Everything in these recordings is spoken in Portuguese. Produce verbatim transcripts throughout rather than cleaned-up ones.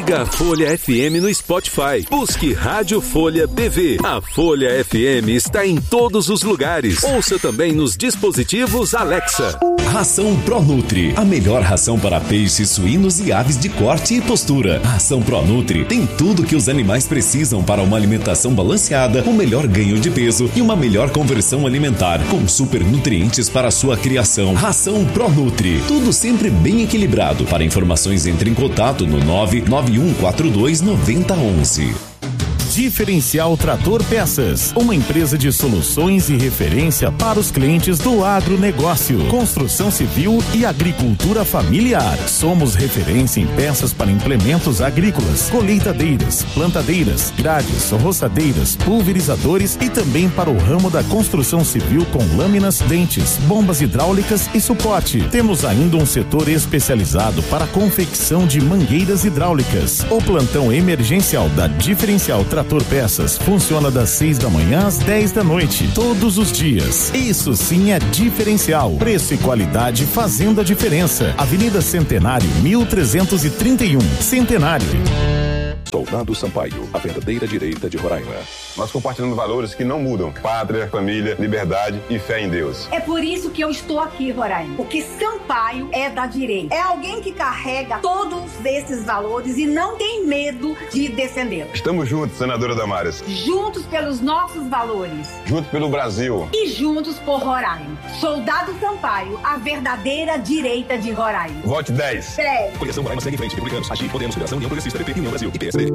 Siga a Folha F M no Spotify. Busque Rádio Folha B V. A Folha F M está em todos os lugares. Ouça também nos dispositivos Alexa. Ração ProNutri, a melhor ração para peixes, suínos e aves de corte e postura. A ração ProNutri tem tudo que os animais precisam para uma alimentação balanceada, um melhor ganho de peso e uma melhor conversão alimentar, com super nutrientes para sua criação. Ração ProNutri, tudo sempre bem equilibrado. Para informações, entre em contato no nove nove um quatro dois nove zero um um. Diferencial Trator Peças, uma empresa de soluções e referência para os clientes do agronegócio, construção civil e agricultura familiar. Somos referência em peças para implementos agrícolas, colheitadeiras, plantadeiras, grades, roçadeiras, pulverizadores e também para o ramo da construção civil com lâminas, dentes, bombas hidráulicas e suporte. Temos ainda um setor especializado para a confecção de mangueiras hidráulicas. O plantão emergencial da Diferencial Trator Trator Peças funciona das seis da manhã às dez da noite, todos os dias. Isso sim é diferencial. Preço e qualidade fazendo a diferença. Avenida Centenário, mil trezentos e trinta e um, Centenário. Soldado Sampaio, a verdadeira direita de Roraima. Nós compartilhamos valores que não mudam: pátria, família, liberdade e fé em Deus. É por isso que eu estou aqui, Roraima. Porque Sampaio é da direita. É alguém que carrega todos esses valores e não tem medo de defendê-los. Estamos juntos, senadora Damares. Juntos pelos nossos valores. Juntos pelo Brasil. E juntos por Roraima. Soldado Sampaio, a verdadeira direita de Roraima. Vote dez. dez. Coligação Roraima segue em frente. Republicanos, Agir, Podemos, Federação, União Progressista, P P, União Brasil e P S D.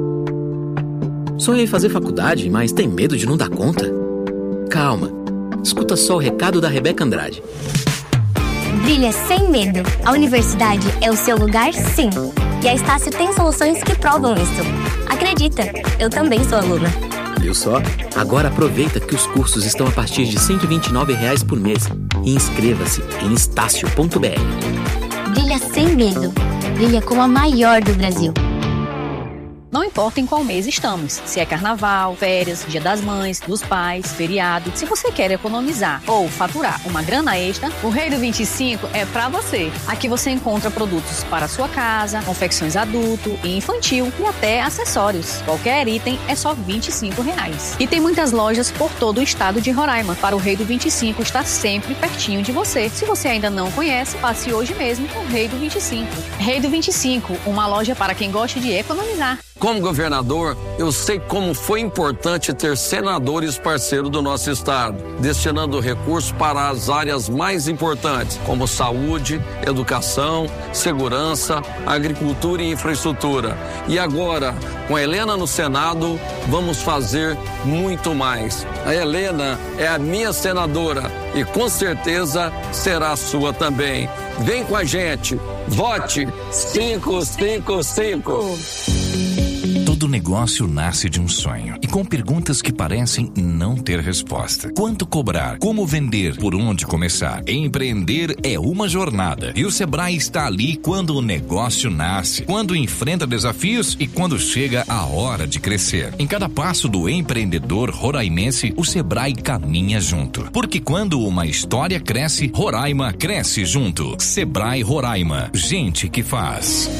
Sonhei fazer faculdade, mas tem medo de não dar conta? Calma. Escuta só o recado da Rebeca Andrade. Brilha sem medo. A universidade é o seu lugar, sim. E a Estácio tem soluções que provam isso. Acredita, eu também sou aluna. Viu só? Agora aproveita que os cursos estão a partir de cento e vinte e nove reais por mês. E inscreva-se em estácio ponto b r. Brilha sem medo. Brilha como a maior do Brasil. Não importa em qual mês estamos, se é carnaval, férias, dia das mães, dos pais, feriado. Se você quer economizar ou faturar uma grana extra, o Rei do vinte e cinco é pra você. Aqui você encontra produtos para a sua casa, confecções adulto e infantil e até acessórios. Qualquer item é só vinte e cinco reais. E tem muitas lojas por todo o estado de Roraima, para o Rei do vinte e cinco estar sempre pertinho de você. Se você ainda não conhece, passe hoje mesmo no Rei do vinte e cinco. Rei do vinte e cinco, uma loja para quem gosta de economizar. Como governador, eu sei como foi importante ter senadores parceiros do nosso estado, destinando recursos para as áreas mais importantes, como saúde, educação, segurança, agricultura e infraestrutura. E agora, com a Helena no Senado, vamos fazer muito mais. A Helena é a minha senadora e com certeza será a sua também. Vem com a gente, vote cinco cinco cinco. Todo negócio nasce de um sonho e com perguntas que parecem não ter resposta. Quanto cobrar? Como vender? Por onde começar? Empreender é uma jornada e o Sebrae está ali quando o negócio nasce, quando enfrenta desafios e quando chega a hora de crescer. Em cada passo do empreendedor roraimense, o Sebrae caminha junto. Porque quando uma história cresce, Roraima cresce junto. Sebrae Roraima. Gente que faz.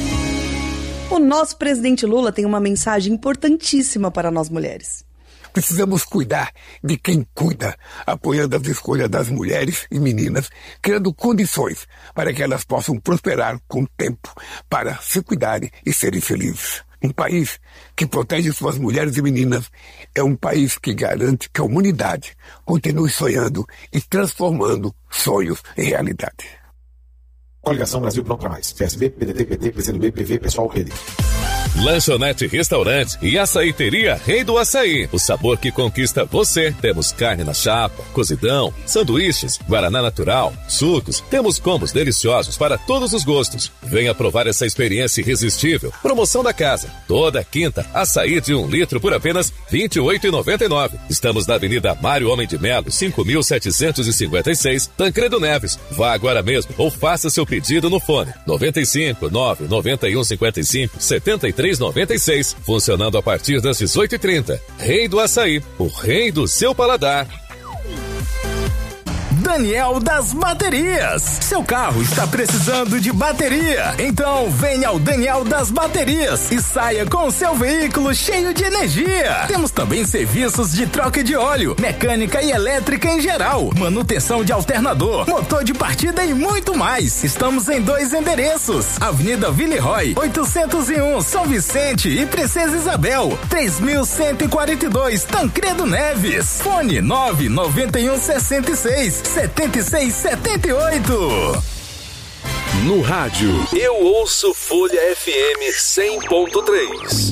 O nosso presidente Lula tem uma mensagem importantíssima para nós mulheres. Precisamos cuidar de quem cuida, apoiando as escolhas das mulheres e meninas, criando condições para que elas possam prosperar com o tempo, para se cuidarem e serem felizes. Um país que protege suas mulheres e meninas é um país que garante que a humanidade continue sonhando e transformando sonhos em realidade. Coligação Brasil Pronto pra Mais. P S B, P D T, P T, P C do B, P V, Pessoal, Rede. Lanchonete Restaurante e Açaiteria Rei do Açaí. O sabor que conquista você. Temos carne na chapa, cozidão, sanduíches, guaraná natural, sucos. Temos combos deliciosos para todos os gostos. Venha provar essa experiência irresistível. Promoção da casa. Toda quinta, açaí de um litro por apenas vinte e oito reais e noventa e nove centavos. Estamos na Avenida Mário Homem de Melo, cinco mil setecentos e cinquenta e seis, Tancredo Neves. Vá agora mesmo ou faça seu pedido no fone noventa e cinco, nove nove um cinco cinco, sete três nove seis, funcionando a partir das dezoito e trinta. Rei do Açaí, o rei do seu paladar. Daniel das Baterias. Seu carro está precisando de bateria? Então venha ao Daniel das Baterias e saia com seu veículo cheio de energia. Temos também serviços de troca de óleo, mecânica e elétrica em geral, manutenção de alternador, motor de partida e muito mais. Estamos em dois endereços: Avenida Villeroy, oitocentos e um, São Vicente e Princesa Isabel, três mil cento e quarenta e dois, Tancredo Neves. Fone nove nove um sessenta e seis, setenta e seis setenta e oito. No rádio, eu ouço Folha F M cem ponto três.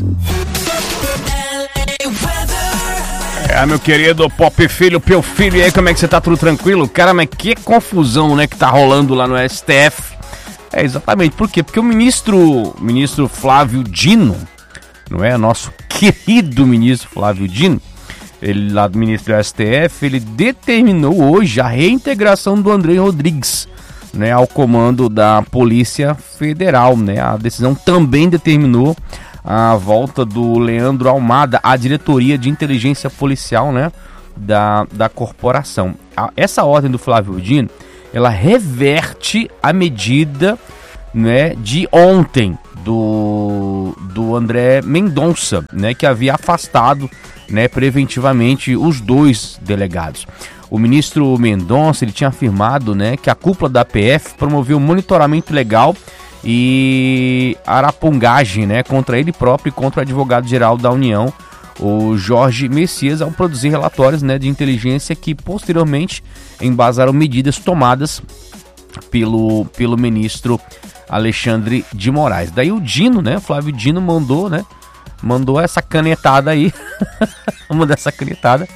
É, meu querido Pop Filho, Peu Filho, e aí, como é que você tá? Tudo tranquilo? Cara, mas que confusão, né, que tá rolando lá no S T F. É, exatamente, por quê? Porque o ministro, ministro Flávio Dino, não é? Nosso querido ministro Flávio Dino, ele lá do ministro do S T F, ele determinou hoje a reintegração do André Rodrigues, né, ao comando da Polícia Federal, né? A decisão também determinou a volta do Leandro Almada à diretoria de inteligência policial, né, da, da corporação. A, essa ordem do Flávio Dino, ela reverte a medida, né, de ontem do, do André Mendonça, né, que havia afastado, né, preventivamente os dois delegados. O ministro Mendonça, ele tinha afirmado, né, que a cúpula da P F promoveu monitoramento legal e arapongagem, né, contra ele próprio e contra o advogado-geral da União, o Jorge Messias, ao produzir relatórios, né, de inteligência que posteriormente embasaram medidas tomadas pelo, pelo ministro Alexandre de Moraes. Daí o Dino, né, Flávio Dino mandou, né, mandou essa canetada aí, mandou essa canetada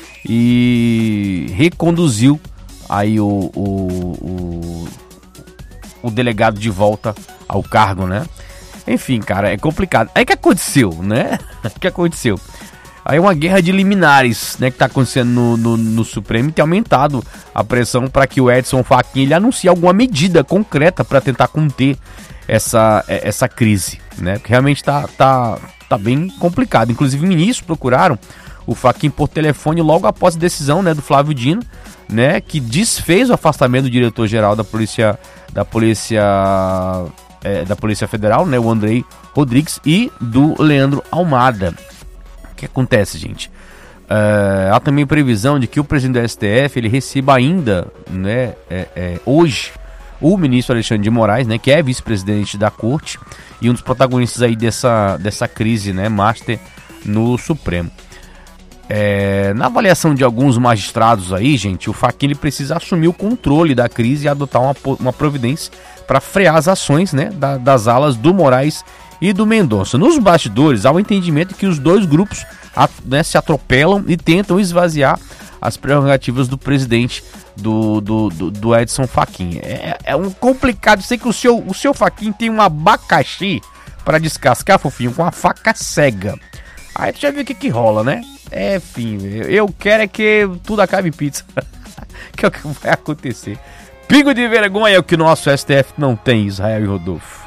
e reconduziu aí o, o, o, o delegado de volta ao cargo, né? Enfim, cara, é complicado. Aí o que aconteceu, né? O que aconteceu? Aí uma guerra de liminares, né, que tá acontecendo no, no, no Supremo, e tem aumentado a pressão para que o Edson Fachin ele anuncie alguma medida concreta para tentar conter essa, essa crise, né? Porque realmente tá, tá, tá bem complicado. Inclusive, ministros procuraram o Fachin por telefone logo após a decisão, né, do Flávio Dino, né, que desfez o afastamento do diretor-geral da Polícia, da Polícia, é, da Polícia Federal, né, o André Rodrigues, e do Leandro Almada. O que acontece, gente? Uh, há também previsão de que o presidente do S T F ele receba ainda, né, é, é, hoje, o ministro Alexandre de Moraes, né, que é vice-presidente da Corte e um dos protagonistas aí dessa, dessa crise, né, master no Supremo. É, na avaliação de alguns magistrados aí, gente, o Fachin ele precisa assumir o controle da crise e adotar uma, uma providência para frear as ações, né, da, das alas do Moraes e do Mendonça. Nos bastidores, há o entendimento que os dois grupos, né, se atropelam e tentam esvaziar as prerrogativas do presidente do, do, do, do Edson Fachin. É, é um complicado. Sei que o seu, o seu Fachin tem um abacaxi para descascar, fofinho, com a faca cega. Aí tu já viu o que que rola, né? É, enfim, eu quero é que tudo acabe em pizza. Que é o que vai acontecer. Pingo de vergonha é o que o nosso S T F não tem, Israel e Rodolfo.